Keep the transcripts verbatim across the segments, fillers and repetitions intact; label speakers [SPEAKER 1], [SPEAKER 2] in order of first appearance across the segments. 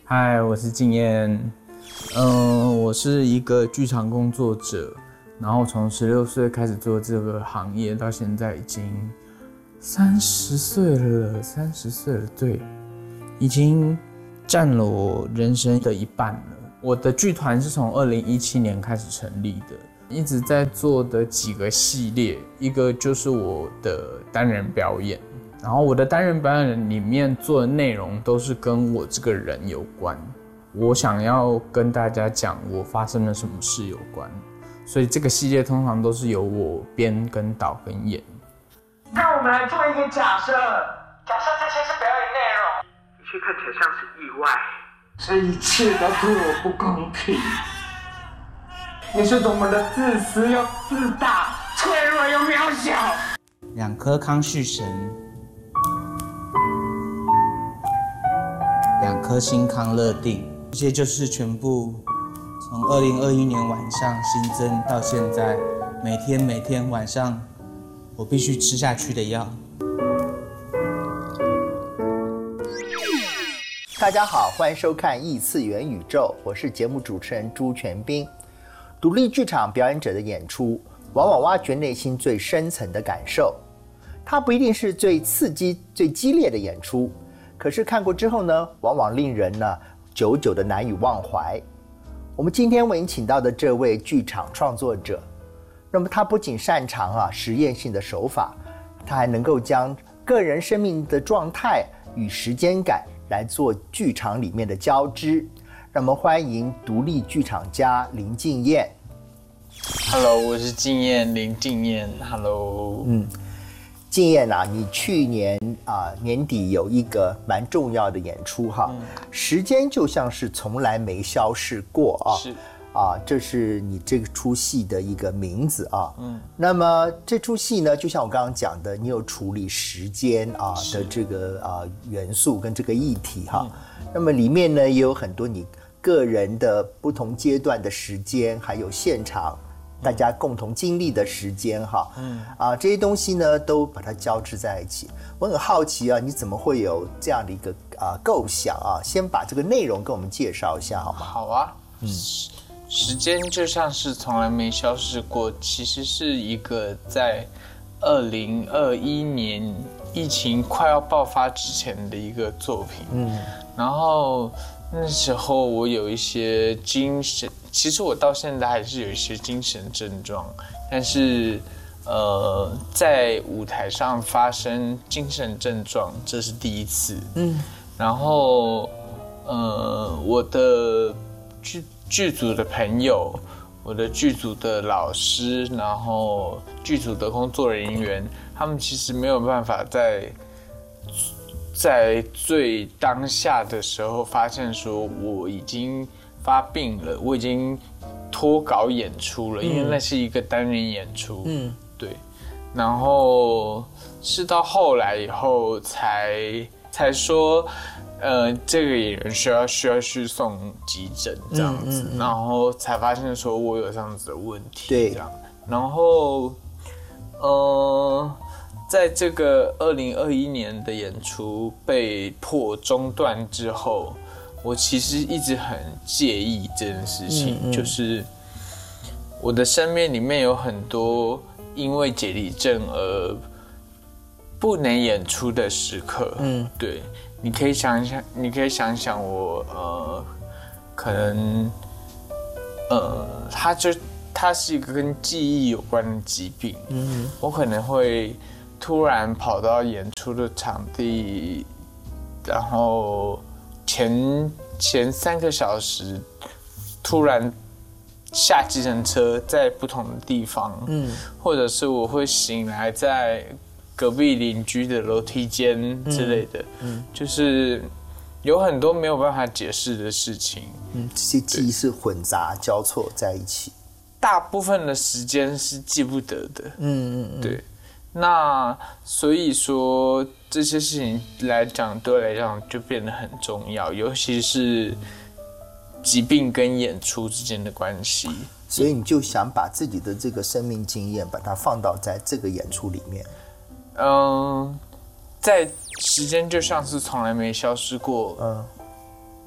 [SPEAKER 1] 嗨，我是敬燕，嗯、呃，我是一个剧场工作者，然后从十六岁开始做这个行业，到现在已经三十岁了，三十岁了，对，已经占了我人生的一半了。我的剧团是从二零一七年开始成立的，一直在做的几个系列，一个就是我的单人表演。然后我的单人表演里面做的内容都是跟我这个人有关，我想要跟大家讲我发生了什么事有关，所以这个系列通常都是由我编跟导跟演。
[SPEAKER 2] 那我们来做一个假设，假设这些是表演内容，一切看起来像是意外，这一切都对我不公平。你是多么的自私又自大，脆弱又渺小。
[SPEAKER 3] 两颗康旭神，两颗心康乐定，这些就是全部从二零二一年晚上新增到现在，每天每天晚上我必须吃下去的药。
[SPEAKER 4] 大家好，欢迎收看异次元宇宙，我是节目主持人朱全斌。独立剧场表演者的演出，往往挖掘内心最深层的感受。它不一定是最刺激、最激烈的演出，可是看过之后呢，往往令人呢久久的难以忘怀。我们今天为您请到的这位剧场创作者，那么他不仅擅长啊实验性的手法，他还能够将个人生命的状态与时间感来做剧场里面的交织。让我们欢迎独立剧场家林敬燕。
[SPEAKER 1] Hello， 我是敬燕，林敬燕。Hello，
[SPEAKER 4] 嗯，敬燕啊，你去年啊、呃、年底有一个蛮重要的演出哈，嗯、时间就像是从来没消逝过啊。
[SPEAKER 1] 是
[SPEAKER 4] 啊，这是你这出戏的一个名字啊。嗯，那么这出戏呢，就像我刚刚讲的，你有处理时间啊的这个啊元素跟这个议题哈。嗯、那么里面呢也有很多你个人的不同阶段的时间，还有现场大家共同经历的时间哈。嗯，啊这些东西呢都把它交织在一起。我很好奇啊，你怎么会有这样的一个啊构想啊？先把这个内容跟我们介绍一下好吗？
[SPEAKER 1] 好啊。嗯。时间就像是从来没消逝过，其实是一个在二零二一年疫情快要爆发之前的一个作品。嗯，然后那时候我有一些精神，其实我到现在还是有一些精神症状，但是呃，在舞台上发生精神症状，这是第一次。嗯，然后呃，我的剧。剧组的朋友，我的剧组的老师，然后剧组的工作人员，他们其实没有办法在在最当下的时候发现说我已经发病了，我已经脱稿演出了，因为那是一个单人演出。嗯，对。然后是到后来以后才才说。呃，这个演员需要需要去送急诊这样子，嗯嗯嗯、然后才发现说我有这样子的问题，
[SPEAKER 4] 对，
[SPEAKER 1] 这样，然后，呃，在这个二零二一年的演出被迫中断之后，我其实一直很介意这件事情，嗯嗯、就是我的生命里面有很多因为解离症而不能演出的时刻，嗯，对。你可以想一想，你可以想想我，呃，可能，呃，它就它是一个跟记忆有关的疾病。嗯，我可能会突然跑到演出的场地，然后前前三个小时突然下计程车，在不同的地方，嗯，或者是我会醒来在隔壁邻居的楼梯间之类的，嗯嗯、就是有很多没有办法解释的事情。
[SPEAKER 4] 嗯，这些记忆是混杂交错在一起，
[SPEAKER 1] 大部分的时间是记不得的。嗯嗯嗯，对。那所以说这些事情来讲，对我来讲就变得很重要，尤其是疾病跟演出之间的关系。
[SPEAKER 4] 所以你就想把自己的这个生命经验，把它放到在这个演出里面。
[SPEAKER 1] 嗯，在时间就像是从来没消失过。嗯，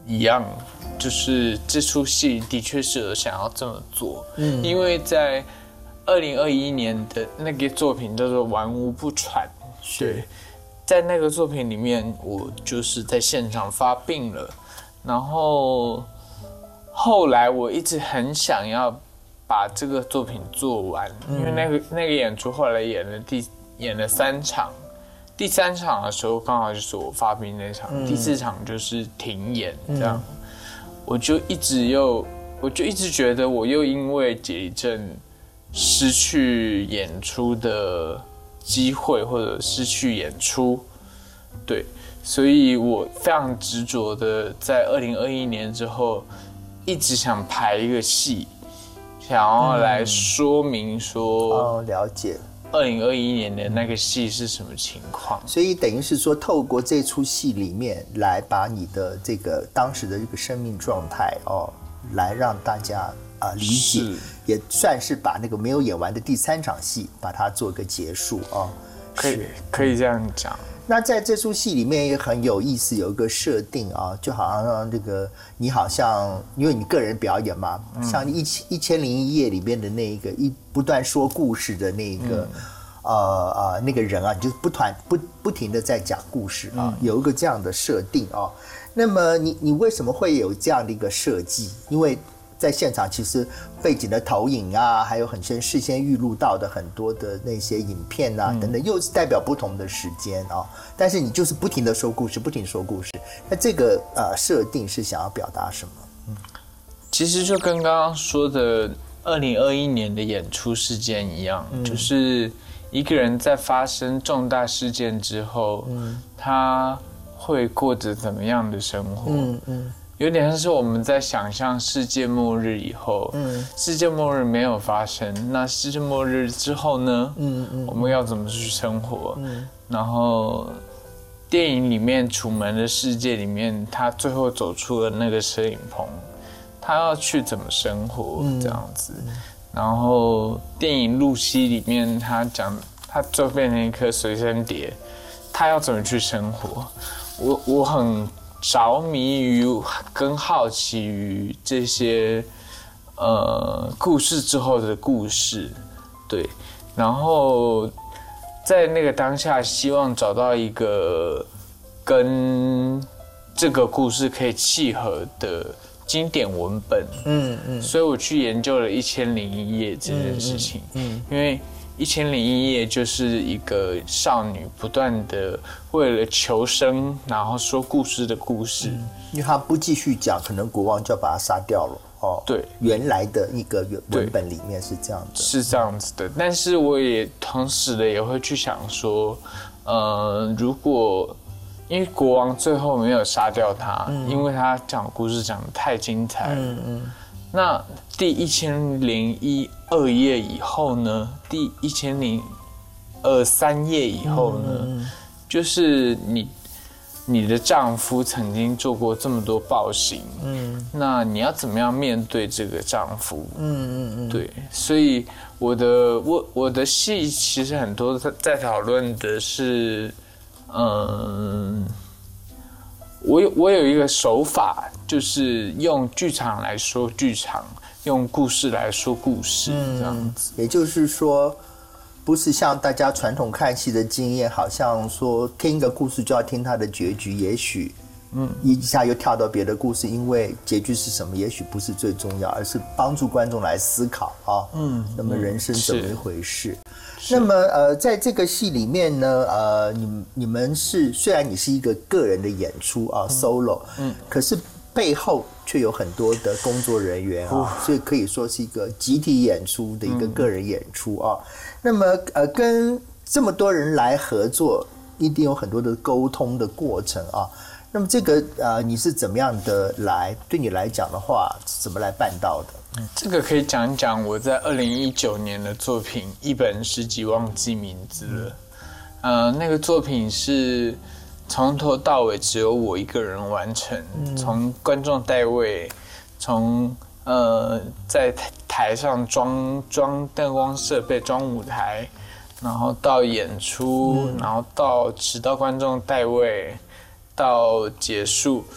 [SPEAKER 1] 一样，就是这出戏的确是有想要这么做，嗯，因为在二零二一年的那个作品叫做《玩无不传》，对，在那个作品里面，我就是在现场发病了，然后后来我一直很想要把这个作品做完，嗯、因为那个那个演出后来演了第演了三场，第三场的时候刚好就是我发病那场，嗯、第四场就是停演这样，嗯、我就一直又我就一直觉得我又因为解离症失去演出的机会，或者失去演出，对，所以我非常执着的在二零二一年之后，一直想排一个戏，想要来说明说，
[SPEAKER 4] 嗯、哦，了解。
[SPEAKER 1] 二零二一年的那个戏是什么情况？
[SPEAKER 4] 所以等于是说，透过这出戏里面来把你的这个当时的这个生命状态哦，来让大家啊、呃、理解，也算是把那个没有演完的第三场戏把它做个结束哦。
[SPEAKER 1] 可以可以这样讲。
[SPEAKER 4] 那在这出戏里面也很有意思，有一个设定啊，就好像这个你好像因为你个人表演嘛，嗯、像一一千零一夜里面的那一个一不断说故事的那个、嗯、呃呃那个人啊，你就不团不不停的在讲故事啊，嗯、有一个这样的设定啊。那么你你为什么会有这样的一个设计？因为在现场其实背景的投影啊，还有很先事先预录到的很多的那些影片啊、嗯、等等，又是代表不同的时间啊。但是你就是不停的说故事，不停地说故事。那这个呃设定是想要表达什么？嗯，
[SPEAKER 1] 其实就跟刚刚说的二零二一年的演出事件一样，嗯、就是一个人在发生重大事件之后，嗯、他会过着怎么样的生活？嗯嗯。有点像是我们在想象世界末日以后，嗯，世界末日没有发生，那世界末日之后呢？嗯嗯，我们要怎么去生活？嗯，然后电影里面《楚门的世界》里面，他最后走出了那个摄影棚，他要去怎么生活？嗯、这样子。然后电影《露西》里面，他讲他就变成一颗随身碟，他要怎么去生活？我我很着迷于跟好奇于这些呃故事之后的故事，对，然后在那个当下，希望找到一个跟这个故事可以契合的经典文本，嗯嗯，所以我去研究了《一千零一夜》这件事情，嗯，嗯因为。一千零一夜就是一个少女不断的为了求生，然后说故事的故事。嗯、
[SPEAKER 4] 因为她不继续讲，可能国王就要把她杀掉了。哦，
[SPEAKER 1] 对，
[SPEAKER 4] 原来的一个文本里面是这样的，
[SPEAKER 1] 是这样子的。但是我也同时的也会去想说，呃，如果因为国王最后没有杀掉他，嗯、因为他讲故事讲得太精彩了。嗯嗯那第一千零一二夜以后呢？第一千零二三夜以后呢？嗯、就是你你的丈夫曾经做过这么多暴行，嗯，那你要怎么样面对这个丈夫？嗯嗯嗯，对，所以我的我我的戏其实很多在讨论的是，嗯。我有我有一个手法，就是用剧场来说剧场，用故事来说故事，嗯、这样子。
[SPEAKER 4] 也就是说，不是像大家传统看戏的经验，好像说听一个故事就要听它的结局，也许，嗯，一下又跳到别的故事，因为结局是什么，也许不是最重要，而是帮助观众来思考啊。嗯，那么人生怎么一回事？那么呃，在这个戏里面呢，呃，你你们是虽然你是一个个人的演出啊、嗯、，solo， 嗯，可是背后却有很多的工作人员啊，所以可以说是一个集体演出的一个个人演出啊。嗯、那么呃，跟这么多人来合作，一定有很多的沟通的过程啊。那么这个呃，你是怎么样的来？对你来讲的话，怎么来办到的？
[SPEAKER 1] 这个可以讲一讲我在二零一九年的作品《一本诗集忘记名字了》。呃，那个作品是从头到尾只有我一个人完成，嗯、从观众带位，从呃在台上装装灯光设备、装舞台，然后到演出，嗯、然后到直到观众带位，到结束。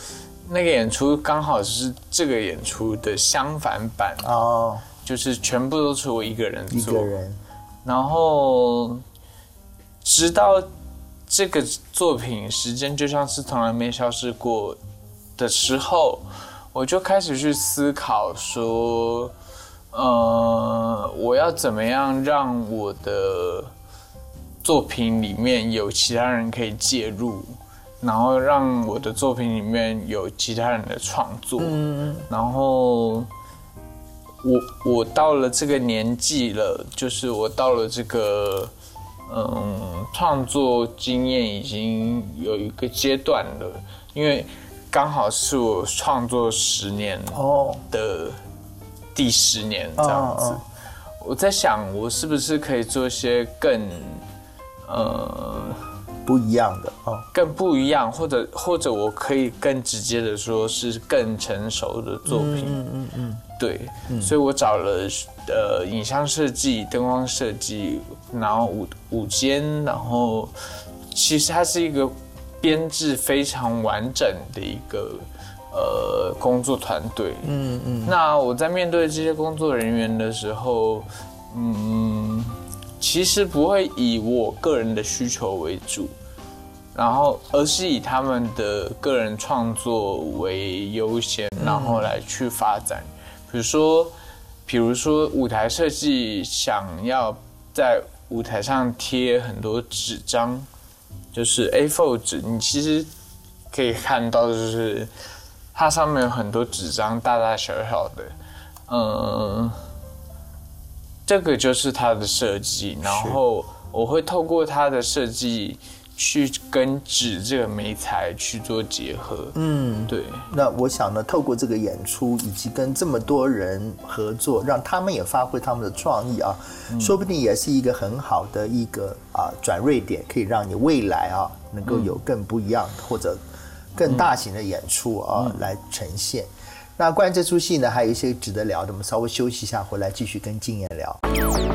[SPEAKER 1] 那个演出刚好是这个演出的相反版哦，就是全部都是我一个人做，
[SPEAKER 4] 一个人。
[SPEAKER 1] 然后直到这个作品时间就像是从来没消失过的时候，我就开始去思考说，呃，我要怎么样让我的作品里面有其他人可以介入，然后让我的作品里面有其他人的创作。嗯，然后我我到了这个年纪了，就是我到了这个嗯创作经验已经有一个阶段了，因为刚好是我创作十年的第十年这样子。哦哦，我在想，我是不是可以做一些更呃
[SPEAKER 4] 不一样的哦，
[SPEAKER 1] 更不一样，或者或者我可以更直接的说，是更成熟的作品。嗯嗯嗯，对，嗯，所以我找了呃影像设计、灯光设计，然后舞舞监，然后其实它是一个编制非常完整的一个呃工作团队。嗯嗯，那我在面对这些工作人员的时候，嗯。其实不会以我个人的需求为主，然后而是以他们的个人创作为优先，然后来去发展。比如说，比如说舞台设计想要在舞台上贴很多纸张，就是 A 四 纸，你其实可以看到，就是它上面有很多纸张，大大小小的，嗯。这个就是它的设计，然后我会透过它的设计去跟纸这个媒材去做结合。嗯，对。
[SPEAKER 4] 那我想呢，透过这个演出以及跟这么多人合作，让他们也发挥他们的创意啊，嗯，说不定也是一个很好的一个啊转捩点，可以让你未来啊能够有更不一样的，嗯，或者更大型的演出啊，嗯，来呈现。那关于这出戏呢，还有一些值得聊的，我们稍微休息一下，回来继续跟静妍聊。